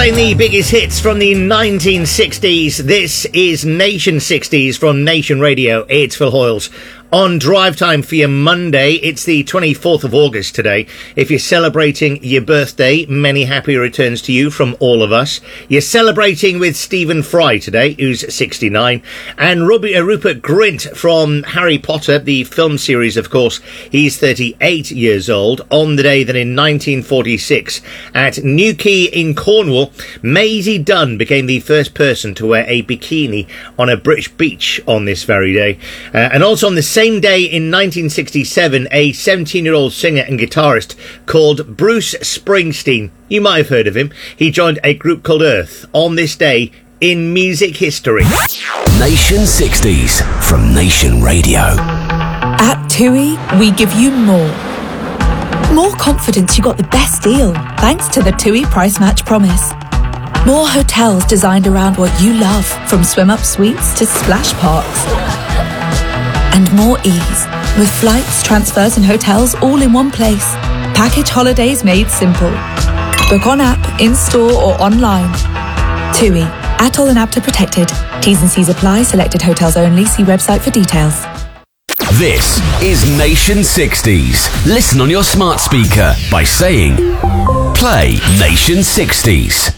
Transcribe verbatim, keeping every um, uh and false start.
Playing the biggest hits from the nineteen sixties. This is Nation sixties from Nation Radio. It's Phil Hoyles on Drive Time for your Monday. It's the twenty-fourth of August today. If you're celebrating your birthday, many happy returns to you from all of us. You're celebrating with Stephen Fry today, who's sixty-nine, and Rupert Grint from Harry Potter, the film series, of course. He's thirty-eight years old. On the day that in nineteen forty-six, at Newquay in Cornwall, Maisie Dunn became the first person to wear a bikini on a British beach on this very day. Uh, and also on the same day in nineteen sixty-seven, a seventeen-year-old singer and guitarist called Bruce Springsteen, you might have heard of him, he joined a group called Earth on this day in music history. Nation sixties from Nation Radio. At TUI, we give you more. More confidence you got the best deal, thanks to the TUI Price Match Promise. More hotels designed around what you love, from swim-up suites to splash parks. And more ease, with flights, transfers and hotels all in one place. Package holidays made simple. Book on app, in-store or online. TUI, Atoll and APTA protected. T's and C's apply, selected hotels only. See website for details. This is Nation sixties. Listen on your smart speaker by saying, play Nation sixties.